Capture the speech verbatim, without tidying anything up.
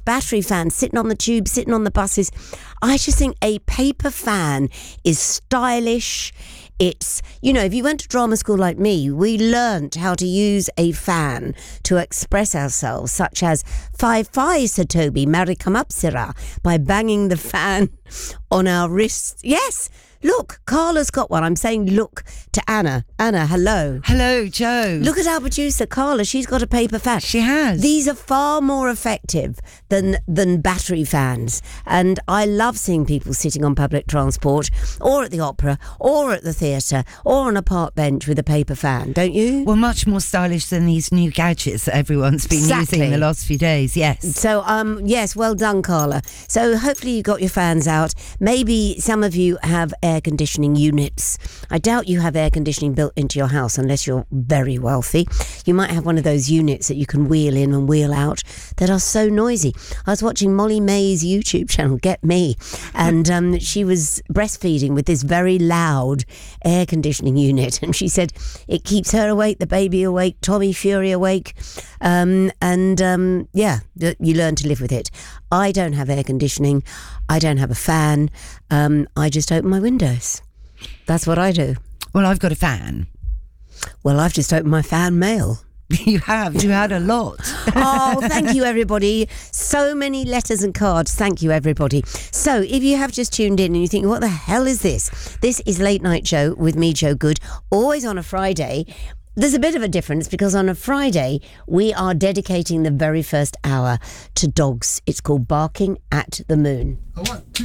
battery fans sitting on the tube, sitting on the buses. I just think a paper fan is stylish. It's, you know, if you went to drama school like me, we learnt how to use a fan to express ourselves, such as Fai Fai Sir Toby, Mary come up Sirrah, by banging the fan on our wrists. Yes, look, Carla's got one. I'm saying look to Anna. Anna, hello. Hello, Joe. Look at our producer, Carla. She's got a paper fan. She has. These are far more effective than than battery fans. And I love seeing people sitting on public transport or at the opera or at the theatre or on a park bench with a paper fan, don't you? Well, much more stylish than these new gadgets that everyone's been Exactly. using in the last few days, yes. So, um, yes, well done, Carla. So hopefully you got your fans out. Maybe some of you have air conditioning units. I doubt you have air conditioning built into your house unless you're very wealthy. You might have one of those units that you can wheel in and wheel out that are so noisy. I was watching Molly May's YouTube channel, Get Me, and um, she was breastfeeding with this very loud air conditioning unit, and she said it keeps her awake, the baby awake, Tommy Fury awake, um, and um, yeah, you learn to live with it. I don't have air conditioning. I don't have a fan. Um, I just open my windows. That's what I do. Well, I've got a fan. Well, I've just opened my fan mail. You have. You had a lot. Oh, thank you, everybody. So many letters and cards. Thank you, everybody. So if you have just tuned in and you think, what the hell is this? This is Late Night Joe with me, Joe Good, always on a Friday. There's a bit of a difference because on a Friday, we are dedicating the very first hour to dogs. It's called Barking at the Moon.